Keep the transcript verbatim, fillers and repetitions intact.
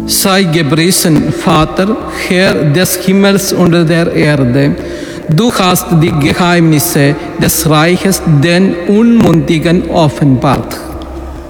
Sei gepriesen, Vater, Herr des Himmels und der Erde. Du hast die Geheimnisse des Reiches den Unmündigen offenbart.